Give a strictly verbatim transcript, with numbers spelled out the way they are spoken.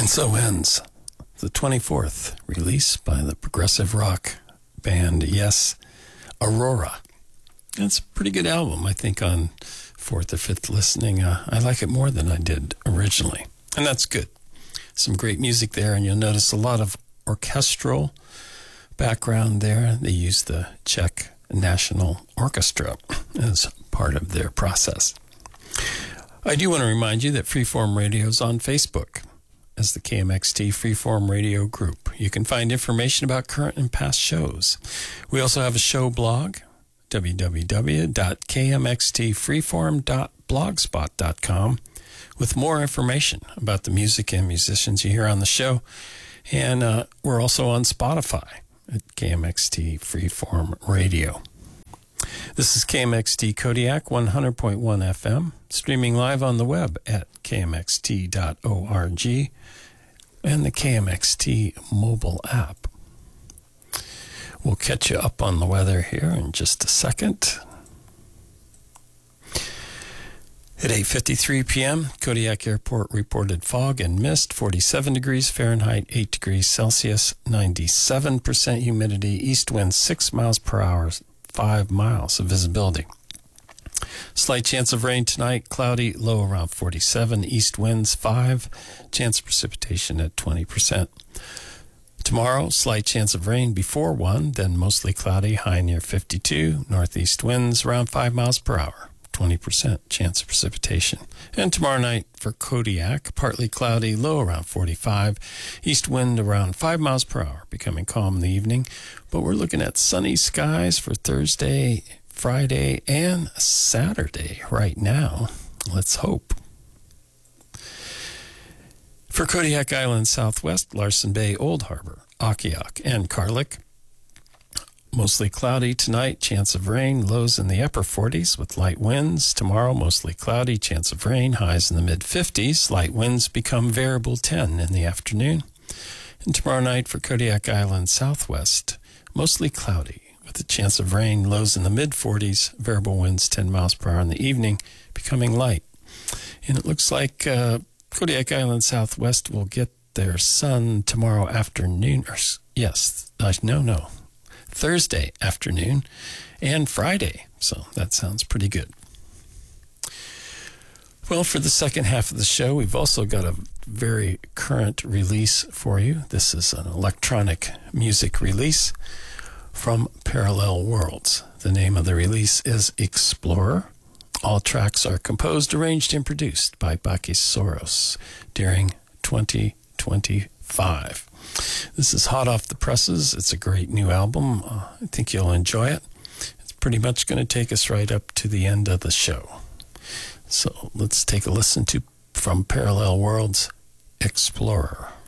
And so ends the twenty-fourth release by the progressive rock band Yes, Aurora. It's a pretty good album, I think, on fourth or fifth listening. Uh, I like it more than I did originally, and that's good. Some great music there, and you'll notice a lot of orchestral background there. They use the Czech National Orchestra as part of their process. I do want to remind you that Freeform Radio is on Facebook as the K M X T Freeform Radio Group. You can find information about current and past shows. We also have a show blog, w w w dot k m x t freeform dot blogspot dot com, with more information about the music and musicians you hear on the show. And uh, we're also on Spotify at K M X T Freeform Radio. This is K M X T Kodiak one hundred point one F M, streaming live on the web at k m x t dot org and the K M X T mobile app. We'll catch you up on the weather here in just a second. At eight fifty-three p.m., Kodiak Airport reported fog and mist, forty-seven degrees Fahrenheit, eight degrees Celsius, ninety-seven percent humidity, east wind six miles per hour, five miles of visibility. Slight chance of rain tonight, cloudy, low around forty-seven, east winds five, chance of precipitation at twenty percent. Tomorrow, slight chance of rain before one, then mostly cloudy, high near fifty-two, northeast winds around five miles per hour, twenty percent chance of precipitation. And tomorrow night for Kodiak, partly cloudy, low around forty-five, east wind around five miles per hour, becoming calm in the evening. But we're looking at sunny skies for Thursday, Friday, and Saturday right now. Let's hope. For Kodiak Island Southwest, Larsen Bay, Old Harbor, Akiak, and Karlik, mostly cloudy tonight, chance of rain, lows in the upper forties with light winds. Tomorrow, mostly cloudy, chance of rain, highs in the mid-fifties. Light winds become variable ten in the afternoon. And tomorrow night for Kodiak Island Southwest, mostly cloudy with a chance of rain, lows in the mid-forties, variable winds ten miles per hour in the evening, becoming light. And it looks like uh, Kodiak Island Southwest will get their sun tomorrow afternoon. Or, yes, uh, no, no. Thursday afternoon and Friday. So that sounds pretty good. Well, for the second half of the show, we've also got a very current release for you. This is an electronic music release from Parallel Worlds. The name of the release is Explorer. All tracks are composed, arranged, and produced by Bakis Soros during twenty twenty-five. This is hot off the presses. It's a great new album. Uh, I think you'll enjoy it. It's pretty much going to take us right up to the end of the show. So let's take a listen to From Parallel Worlds, Explorer.